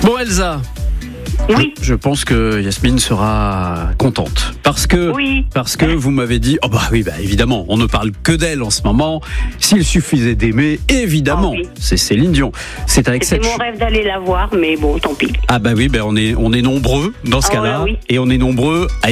Bon Elsa, Oui. je pense que Yasmine sera contente parce que vous m'avez dit évidemment, on ne parle que d'elle en ce moment. S'il suffisait d'aimer, évidemment, c'est Céline Dion. C'est avec C'était mon rêve d'aller la voir, mais bon, tant pis. on est nombreux dans ce cas-là, ouais, oui. et on est nombreux à